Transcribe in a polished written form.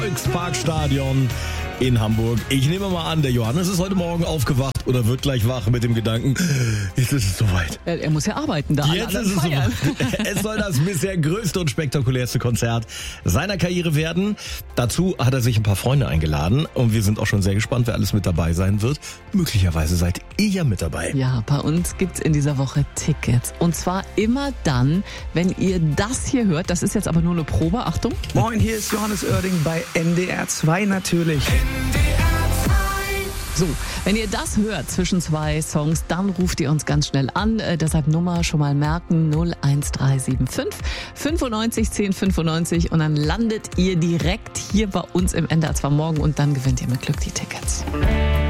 Volksparkstadion in Hamburg. Ich nehme mal an, der Johannes ist heute Morgen aufgewacht oder wird gleich wach mit dem Gedanken, jetzt ist es soweit. Er muss ja arbeiten da. Jetzt ist es soweit. Es soll das bisher größte und spektakulärste Konzert seiner Karriere werden. Dazu hat er sich ein paar Freunde eingeladen und wir sind auch schon sehr gespannt, wer alles mit dabei sein wird. Möglicherweise seid ihr ja mit dabei. Ja, bei uns gibt's in dieser Woche Tickets. Und zwar immer dann, wenn ihr das hier hört. Das ist jetzt aber nur eine Probe. Achtung. Moin, hier ist Johannes Oerding bei NDR 2 natürlich. So, wenn ihr das hört zwischen zwei Songs, dann ruft ihr uns ganz schnell an. Deshalb Nummer schon mal merken, 01375 95 10 95 und dann landet ihr direkt hier bei uns im NDR 2 Morgen und dann gewinnt ihr mit Glück die Tickets.